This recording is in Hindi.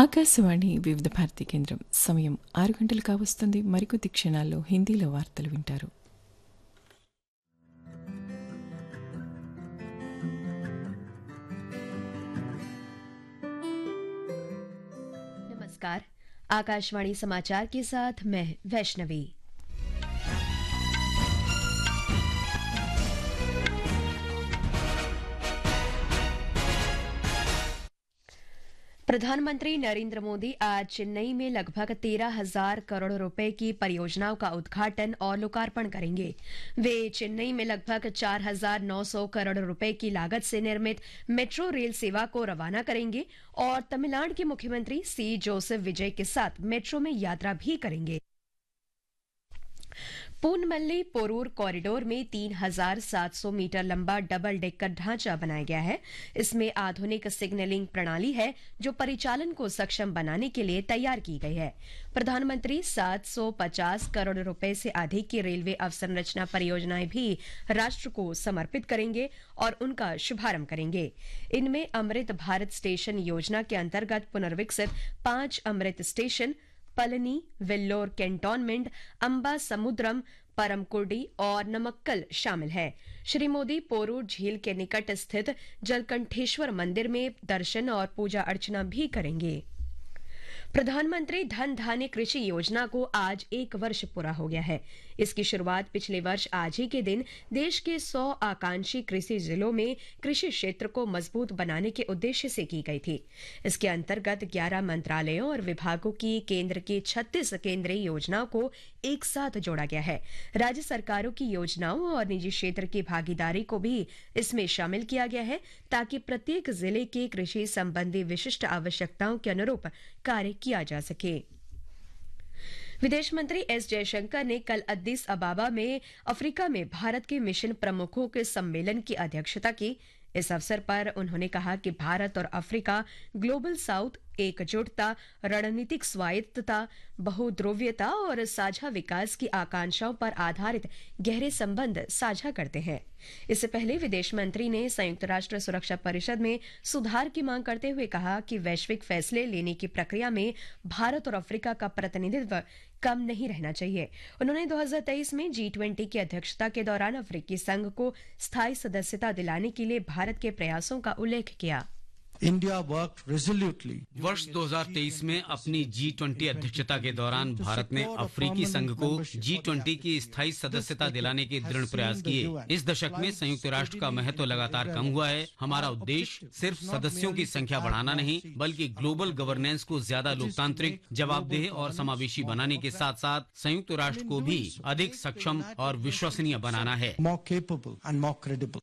ఆకాశవాణి వివిధ భారతి కేంద్రం సమయం 6 గంటలు కావస్తుంది. మరికొద్ది క్షణాల్లో హిందీలో వార్తలు వింటారు. नमस्कार, आकाशवाणी समाचार के साथ मैं वैष्णवी। प्रधानमंत्री नरेंद्र मोदी आज चेन्नई में लगभग 13,000 करोड़ रुपए की परियोजनाओं का उद्घाटन और लोकार्पण करेंगे। वे चेन्नई में लगभग 4,900 करोड़ रुपए की लागत से निर्मित मेट्रो रेल सेवा को रवाना करेंगे और तमिलनाडु के मुख्यमंत्री सी जोसेफ विजय के साथ मेट्रो में यात्रा भी करेंगे। पूनमल्ली पोरूर कॉरिडोर में 3,700 मीटर लंबा डबल डेकर ढांचा बनाया गया है। इसमें आधुनिक सिग्नलिंग प्रणाली है जो परिचालन को सक्षम बनाने के लिए तैयार की गई है। प्रधानमंत्री 750 करोड़ रुपए से अधिक की रेलवे अवसंरचना परियोजनाएं भी राष्ट्र को समर्पित करेंगे और उनका शुभारंभ करेंगे। इनमें अमृत भारत स्टेशन योजना के अंतर्गत पुनर्विकसित 5 अमृत स्टेशन पलनी, वेल्लोर कैंटोनमेंट, अंबा समुद्रम, परमकुर्डी और नमक्कल शामिल है। श्री मोदी पोरूर झील के निकट स्थित जलकंठेश्वर मंदिर में दर्शन और पूजा अर्चना भी करेंगे। प्रधानमंत्री धन धान्य कृषि योजना को आज 1 वर्ष पूरा हो गया है। इसकी शुरुआत पिछले वर्ष आज ही के दिन देश के 100 आकांक्षी कृषि जिलों में कृषि क्षेत्र को मजबूत बनाने के उद्देश्य से की गई थी। इसके अंतर्गत 11 मंत्रालयों और विभागों की केंद्र की 36 केंद्रीय योजनाओं को एक साथ जोड़ा गया है। राज्य सरकारों की योजनाओं और निजी क्षेत्र की भागीदारी को भी इसमें शामिल किया गया है ताकि प्रत्येक जिले के कृषि संबंधी विशिष्ट आवश्यकताओं के अनुरूप कार्य किया जा सके। विदेश मंत्री एस जयशंकर ने कल अद्दिस अबाबा में अफ्रीका में भारत के मिशन प्रमुखों के सम्मेलन की अध्यक्षता की। इस अवसर पर उन्होंने कहा कि भारत और अफ्रीका ग्लोबल साउथ एकजुटता, रणनीतिक स्वायत्तता, बहुध्रुवीयता और साझा विकास की आकांक्षाओं पर आधारित गहरे संबंध साझा करते हैं। इससे पहले विदेश मंत्री ने संयुक्त राष्ट्र सुरक्षा परिषद में सुधार की मांग करते हुए कहा कि वैश्विक फैसले लेने की प्रक्रिया में भारत और अफ्रीका का प्रतिनिधित्व कम नहीं रहना चाहिए। उन्होंने 2023 में G20 की अध्यक्षता के दौरान अफ्रीकी संघ को स्थायी सदस्यता दिलाने के लिए भारत के प्रयासों का उल्लेख किया। India work रेजोल्यूटली। वर्ष 2023 में अपनी G20 अध्यक्षता के दौरान भारत ने अफ्रीकी संघ को G20 की स्थायी सदस्यता दिलाने के दृढ़ प्रयास किए। इस दशक में संयुक्त राष्ट्र का महत्व लगातार कम हुआ है। हमारा उद्देश्य सिर्फ सदस्यों की संख्या बढ़ाना नहीं, बल्कि ग्लोबल गवर्नेंस को ज्यादा लोकतांत्रिक, जवाबदेह और समावेशी बनाने के साथ साथ संयुक्त राष्ट्र को भी अधिक सक्षम और विश्वसनीय बनाना है।